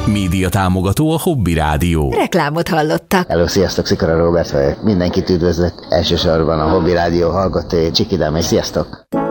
Média támogató a Hobby Rádió. Reklámot hallottak. Hello, sziasztok, Szikora Róbert vagyok. Mindenkit üdvözlök, elsősorban a Hobby Rádió hallgatói, Csikidám, és sziasztok!